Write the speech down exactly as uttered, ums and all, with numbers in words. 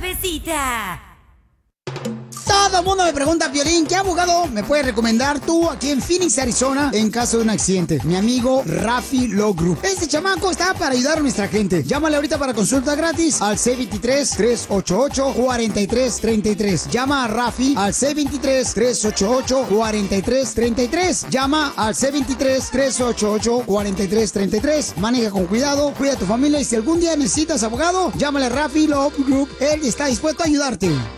cabecita. Todo el mundo me pregunta, Piolín, ¿qué abogado me puedes recomendar tú aquí en Phoenix, Arizona, en caso de un accidente? Mi amigo Rafi Law Group. Este chamaco está para ayudar a nuestra gente. Llámale ahorita para consulta gratis al C veintitrés, trescientos ochenta y ocho, cuarenta y tres treinta y tres. Llama a Rafi al C veintitrés, trescientos ochenta y ocho, cuarenta y tres treinta y tres. Llama al C veintitrés, trescientos ochenta y ocho, cuarenta y tres treinta y tres. Maneja con cuidado, cuida a tu familia y si algún día necesitas abogado, llámale a Rafi Law Group. Él está dispuesto a ayudarte.